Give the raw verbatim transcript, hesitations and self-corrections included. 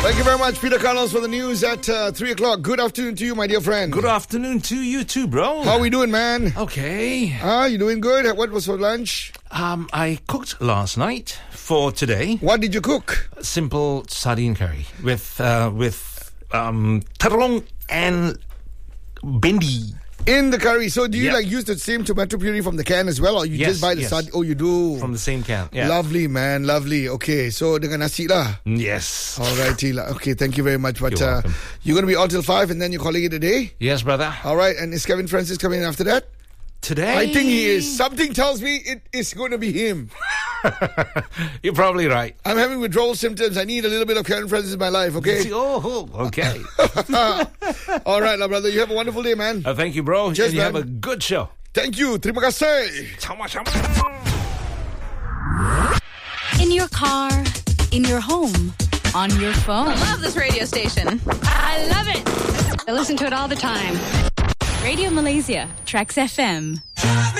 Thank you very much, Peter Carlos, for the news at uh, three o'clock. Good afternoon to you, my dear friend. Good afternoon to you too, bro. How are we doing, man? Okay. Ah, you doing good? What was for lunch? Um, I cooked last night for today. What did you cook? Simple sardine curry with uh, with um, terong and bendi. In the curry. So do you Yeah. like use the same tomato puree from the can as well, or you Yes, just buy the yes. sardine? Oh, you do. From the same can. Yeah. Lovely, man. Lovely. Okay, so dengan nasi lah. Yes. All righty. lah. Okay, thank you very much. But You're uh, welcome. you're going to be on till five and then you're calling it a day? Yes, brother. All right. And is Kevin Francis coming in after that? Today? I think he is. Something tells me it is going to be him. You're probably right. I'm having withdrawal symptoms. I need a little bit of Kevin Francis in my life, okay? Oh, okay. All right, now, brother. You have a wonderful day, man. uh, thank you, bro. Cheers, and you man. have a good show. Thank you. Terima kasih. Chama, chama. In your car, in your home, on your phone. I love this radio station. I love it. I listen to it all the time. Radio Malaysia, Trax F M.